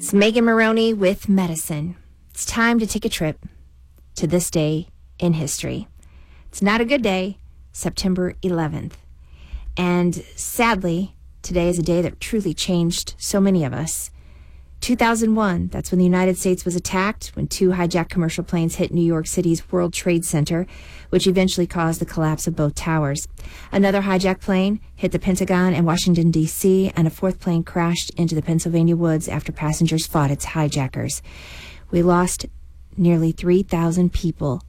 It's Megan Maroney with Medicine. It's time to take a trip to this day in history. It's not a good day, September 11th. And sadly, today is a day that truly changed so many of us. 2001, that's when the United States was attacked, when two hijacked commercial planes hit New York City's World Trade Center, which eventually caused the collapse of both towers. Another hijacked plane hit the Pentagon and Washington, D.C., and a fourth plane crashed into the Pennsylvania woods after passengers fought its hijackers. We lost nearly 3,000 people